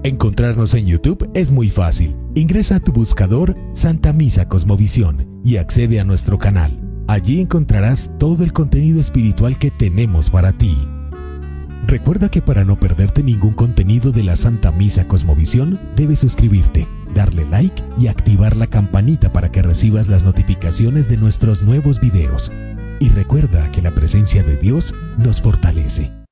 Encontrarnos en YouTube es muy fácil. Ingresa a tu buscador Santa Misa Cosmovisión y accede a nuestro canal. Allí encontrarás todo el contenido espiritual que tenemos para ti. Recuerda que para no perderte ningún contenido de la Santa Misa Cosmovisión, debes suscribirte, darle like y activar la campanita para que recibas las notificaciones de nuestros nuevos videos. Y recuerda que la presencia de Dios nos fortalece.